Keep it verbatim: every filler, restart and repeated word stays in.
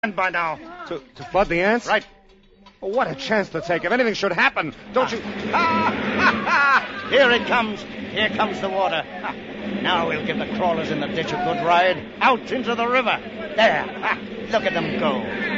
by now. To, to flood the ants? Right. Oh, what a chance to take. If anything should happen, don't ah. you... Ah, here it comes. Here comes the water. Ah. Now we'll give the crawlers in the ditch a good ride out into the river. There. Ah. Look at them go.